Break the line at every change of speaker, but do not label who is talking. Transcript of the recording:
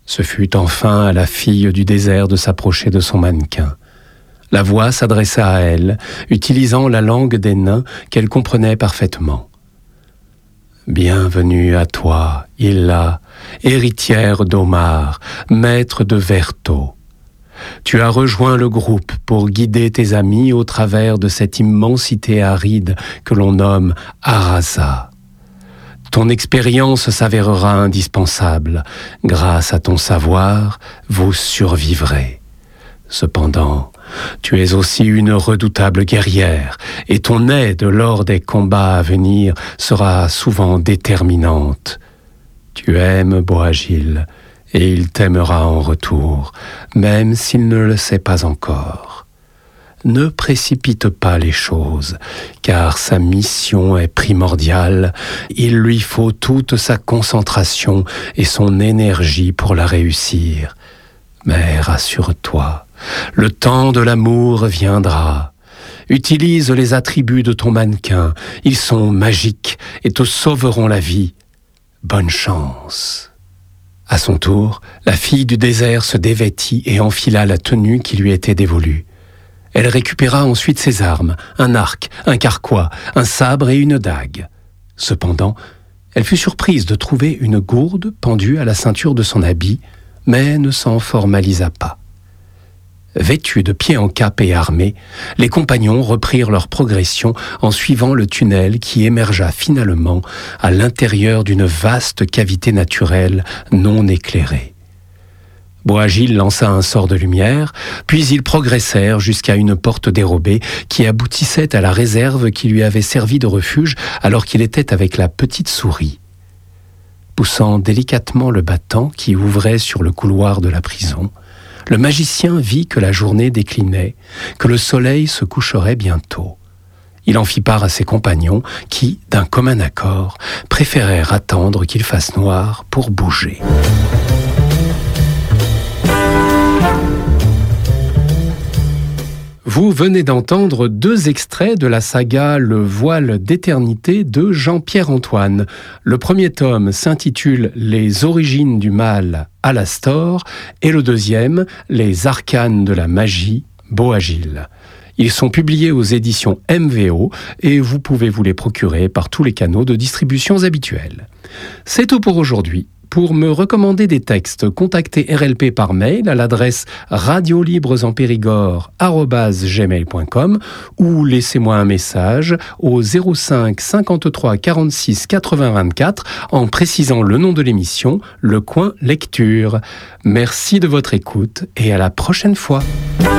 Ce fut enfin à la fille du désert de s'approcher de son mannequin. La voix s'adressa à elle, utilisant la langue des nains qu'elle comprenait parfaitement. « Bienvenue à toi, Illa, héritière d'Omar, maître de Verto. Tu as rejoint le groupe pour guider tes amis au travers de cette immensité aride que l'on nomme Arasa. Ton expérience s'avérera indispensable. Grâce à ton savoir, vous survivrez. Cependant, tu es aussi une redoutable guerrière, et ton aide lors des combats à venir sera souvent déterminante. Tu aimes Boagil, et il t'aimera en retour, même s'il ne le sait pas encore. Ne précipite pas les choses, car sa mission est primordiale. Il lui faut toute sa concentration et son énergie pour la réussir. Mais rassure-toi, le temps de l'amour viendra. Utilise les attributs de ton mannequin, ils sont magiques et te sauveront la vie. Bonne chance. À son tour, la fille du désert se dévêtit et enfila la tenue qui lui était dévolue. Elle récupéra ensuite ses armes, un arc, un carquois, un sabre et une dague. Cependant, elle fut surprise de trouver une gourde pendue à la ceinture de son habit, mais ne s'en formalisa pas. Vêtus de pied en cap et armés, les compagnons reprirent leur progression en suivant le tunnel qui émergea finalement à l'intérieur d'une vaste cavité naturelle non éclairée. Boagil lança un sort de lumière, puis ils progressèrent jusqu'à une porte dérobée qui aboutissait à la réserve qui lui avait servi de refuge alors qu'il était avec la petite souris. Poussant délicatement le battant qui ouvrait sur le couloir de la prison, le magicien vit que la journée déclinait, que le soleil se coucherait bientôt. Il en fit part à ses compagnons qui, d'un commun accord, préférèrent attendre qu'il fasse noir pour bouger. Vous venez d'entendre 2 extraits de la saga Le voile d'éternité de Jean-Pierre Antoine. Le premier tome s'intitule Les origines du mal, Alastor, et le deuxième, Les arcanes de la magie, Boagil. Ils sont publiés aux éditions MVO et vous pouvez vous les procurer par tous les canaux de distribution habituels. C'est tout pour aujourd'hui. Pour me recommander des textes, contactez RLP par mail à l'adresse radiolibresenpérigord@gmail.com ou laissez-moi un message au 05 53 46 80 24 en précisant le nom de l'émission, Le Coin Lecture. Merci de votre écoute et à la prochaine fois.